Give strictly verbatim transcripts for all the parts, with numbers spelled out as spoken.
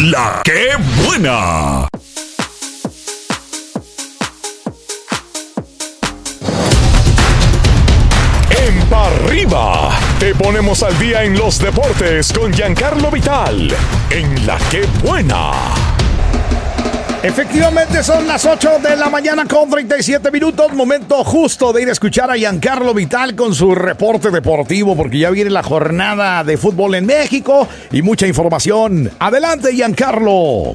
La que buena. En Pa' Arriba te ponemos al día en los deportes con Giancarlo Vital en La que buena. Efectivamente son las ocho de la mañana con treinta y siete minutos, momento justo de ir a escuchar a Giancarlo Vital con su reporte deportivo porque ya viene la jornada de fútbol en México y mucha información. Adelante, Giancarlo.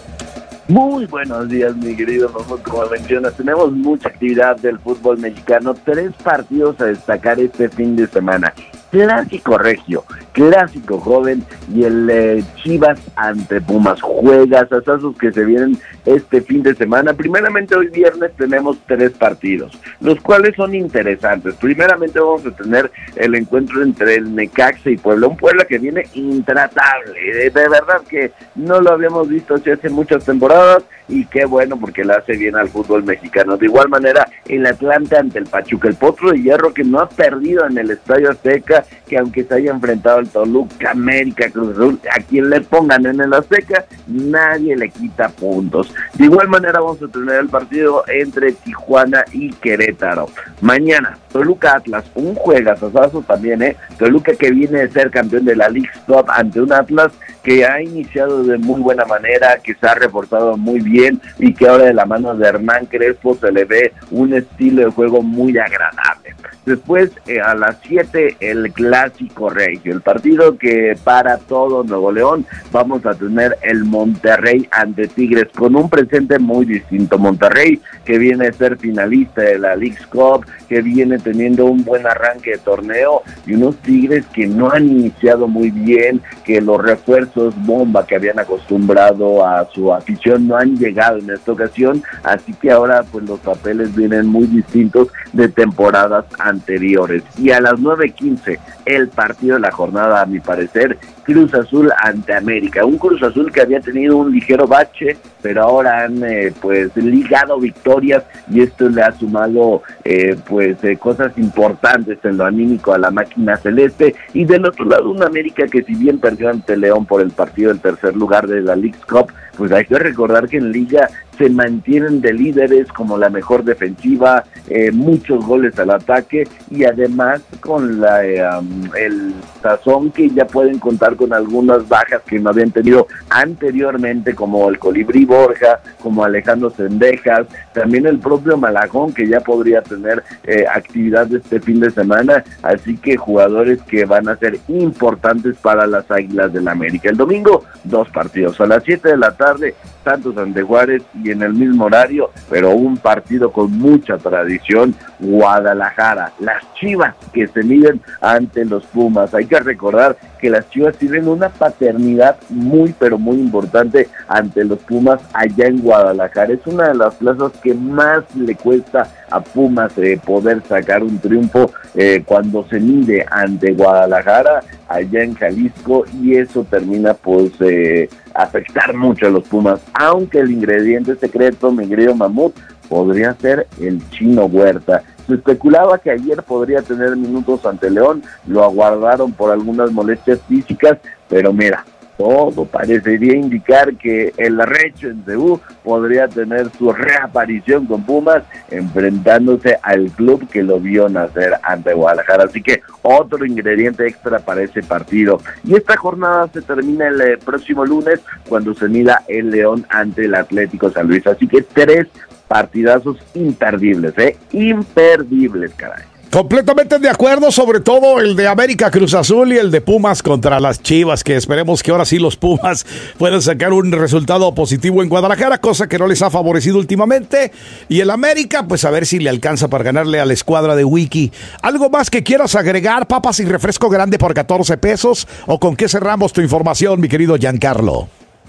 Muy buenos días, mi querido Mamut. Como mencionas, tenemos mucha actividad del fútbol mexicano, tres partidos a destacar este fin de semana. Clásico regio, clásico joven y el eh, Chivas ante Pumas. Juegazazos que se vienen este fin de semana. Primeramente hoy viernes tenemos tres partidos, los cuales son interesantes. Primeramente vamos a tener el encuentro entre el Necaxa y Puebla, un Puebla que viene intratable, de, de verdad que no lo habíamos visto así hace muchas temporadas y qué bueno porque le hace bien al fútbol mexicano. De igual manera el Atlante ante el Pachuca, el Potro de Hierro que no ha perdido en el Estadio Azteca, que aunque se haya enfrentado al Toluca, América, Cruz Azul, a quien le pongan en el Azteca, nadie le quita puntos. De igual manera vamos a tener el partido entre Tijuana y Querétaro. Mañana, Toluca Atlas, un juegazazo también, ¿eh? Toluca que viene de ser campeón de la League Cup ante un Atlas que ha iniciado de muy buena manera, que se ha reforzado muy bien y que ahora de la mano de Hernán Crespo se le ve un estilo de juego muy agradable. Después, eh, a las siete, el Clásico Regio, el partido que para todo Nuevo León. Vamos a tener el Monterrey ante Tigres, con un presente muy distinto. Monterrey, que viene a ser finalista de la League Cup, que viene teniendo un buen arranque de torneo, y unos Tigres que no han iniciado muy bien, que los refuerzos bomba que habían acostumbrado a su afición no han llegado en esta ocasión, así que ahora pues los papeles vienen muy distintos de temporadas anteriores. Y a las nueve quince, el partido de la jornada, a mi parecer, Cruz Azul ante América, un Cruz Azul que había tenido un ligero bache, pero ahora han eh, pues ligado victorias y esto le ha sumado eh, pues eh, cosas importantes en lo anímico a la máquina celeste. Y del otro lado un América que si bien perdió ante León por el partido del tercer lugar de la League Cup, pues hay que recordar que en Liga se mantienen de líderes como la mejor defensiva, eh, muchos goles al ataque y además con la eh, um, el sazón que ya pueden contar con algunas bajas que no habían tenido anteriormente, como el Colibrí Borja, como Alejandro Sendejas, también el propio Malagón que ya podría tener eh, actividad este fin de semana, así que jugadores que van a ser importantes para las Águilas del América. El domingo, dos partidos, a las siete de la tarde, Santos ante Juárez, y en el mismo horario, pero un partido con mucha tradición, Guadalajara, las Chivas que se miden ante los Pumas. Hay que recordar que las Chivas tienen una paternidad muy pero muy importante ante los Pumas allá en Guadalajara. Es una de las plazas que más le cuesta a Pumas eh, poder sacar un triunfo eh, cuando se mide ante Guadalajara allá en Jalisco, y eso termina pues eh, afectar mucho a los Pumas, aunque el ingrediente secreto, mi querido Mamut, podría ser el Chino Huerta. Se especulaba que ayer podría tener minutos ante León, lo aguardaron por algunas molestias físicas, pero mira, todo parecería indicar que el Recho en Ceú podría tener su reaparición con Pumas, enfrentándose al club que lo vio nacer ante Guadalajara. Así que otro ingrediente extra para ese partido. Y esta jornada se termina el eh, próximo lunes, cuando se mida el León ante el Atlético San Luis. Así que tres partidazos imperdibles, ¿eh? Imperdibles, caray. Completamente de acuerdo, sobre todo el de América Cruz Azul y el de Pumas contra las Chivas, que esperemos que ahora sí los Pumas puedan sacar un resultado positivo en Guadalajara, cosa que no les ha favorecido últimamente. Y el América, pues a ver si le alcanza para ganarle a la escuadra de Wiki. ¿Algo más que quieras agregar, papas y refresco grande por catorce pesos? ¿O con qué cerramos tu información, mi querido Giancarlo?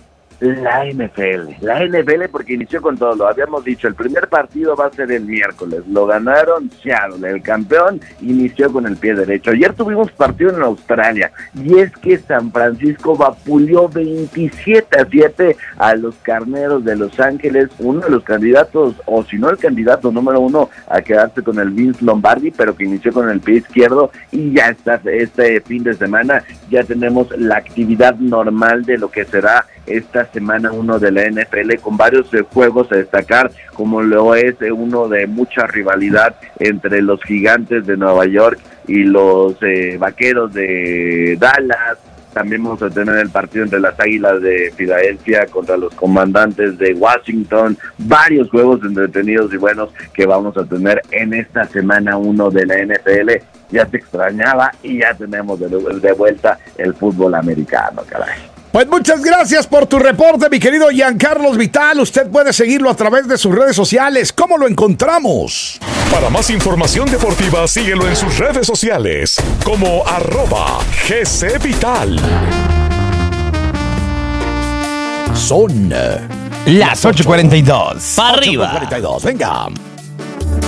La N F L, la N F L porque inició con todo, lo habíamos dicho, el primer partido va a ser el miércoles, lo ganaron Seattle, el campeón inició con el pie derecho. Ayer tuvimos partido en Australia, y es que San Francisco vapuleó veintisiete a siete a los Carneros de Los Ángeles, uno de los candidatos, o si no el candidato número uno a quedarse con el Vince Lombardi, pero que inició con el pie izquierdo, y ya está este fin de semana, ya tenemos la actividad normal de lo que será esta semana uno de la N F L con varios eh, juegos a destacar, como lo es eh, uno de mucha rivalidad entre los Gigantes de Nueva York y los eh, Vaqueros de Dallas. También vamos a tener el partido entre las Águilas de Filadelfia contra los Comandantes de Washington. Varios juegos entretenidos y buenos que vamos a tener en esta semana uno de la N F L. Ya se extrañaba y ya tenemos de, de vuelta el fútbol americano, caray. Pues muchas gracias por tu reporte, mi querido Giancarlos Vital. Usted puede seguirlo a través de sus redes sociales. ¿Cómo lo encontramos? Para más información deportiva, síguelo en sus redes sociales como arroba G C Vital. Son las ocho cuarenta y dos. ¡Para arriba! ocho cuarenta y dos, venga.